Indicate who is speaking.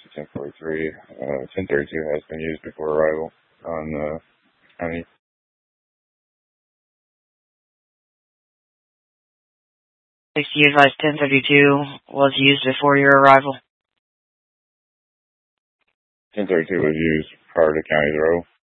Speaker 1: 1043. 1032 has been used before arrival on county.
Speaker 2: You advised 1032 was used before your arrival.
Speaker 1: 1032 was used prior to county's arrival.